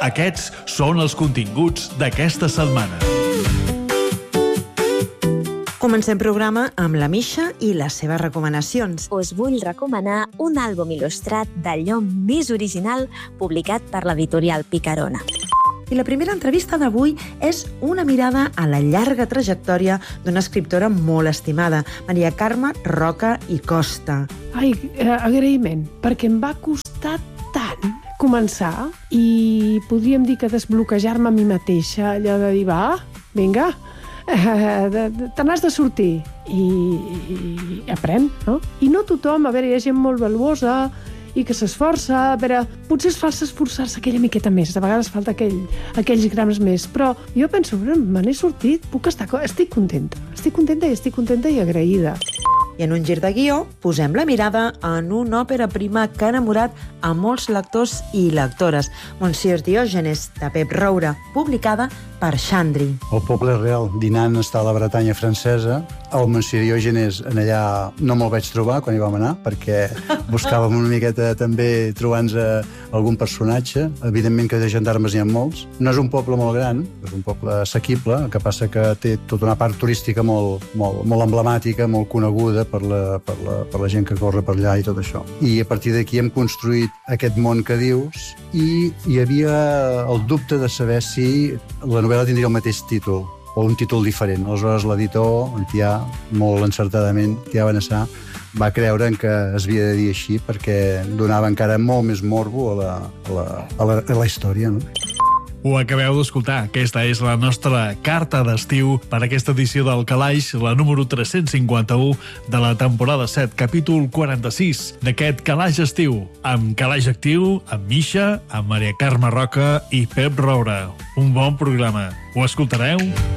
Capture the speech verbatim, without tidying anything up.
Aquests són els continguts d'aquesta setmana. Comencem programa amb la Misha i les seves recomanacions. Us vull recomanar un àlbum il·lustrat d'allò més original publicat per l'editorial Picarona. I la primera entrevista d'avui és una mirada a la llarga trajectòria d'una escriptora molt estimada, Maria Carme Roca i Costa. Ai, eh, agraïment, perquè em va costar tant començar i podríem dir que desbloquejar-me a mi mateixa, allò de dir, va, vinga, eh, te n'has de sortir i, i, i aprèn, no? I no tothom, a veure, hi ha gent molt valuosa i que s'esforça, a veure, potser es fa esforçar-se aquella miqueta més, de vegades falta aquell, aquells grams més, però jo penso, me n'he sortit, puc estar, estic contenta, estic contenta i estic contenta i agraïda. I en un gir de guió posem la mirada en una òpera prima que ha enamorat a molts lectors i lectores, Monsieur Diògenes, de Pep Roura, publicada per Xandri. El poble real dinant està a la Bretanya francesa. El Monsieur Diògenes en allà no me'l vaig trobar quan hi vam anar, perquè buscàvem una miqueta també trobant-nos algun personatge. Evidentment que de gendarmes n'hi ha molts. No és un poble molt gran, és un poble assequible, el que passa que té tota una part turística molt, molt, molt emblemàtica, molt coneguda per la, per, la, per la gent que corre per allà i tot això. I a partir d'aquí hem construït aquest món que dius i hi havia el dubte de saber si la novel·la tindria el mateix títol o un títol diferent. Aleshores l'editor, en Tià, molt encertadament, Tià Benassar, va creure que es havia de dir així perquè donava encara molt més morbo a la, a la, a la, a la història, no? Ho acabeu d'escoltar. Aquesta és la nostra carta d'estiu per aquesta edició del Calaix, la número tres-cents cinquanta-u de la temporada set, capítol quaranta-sis d'aquest Calaix estiu, amb Calaix actiu, amb Misha, amb Maria Carme Roca i Pep Roura. Un bon programa. Ho escoltareu?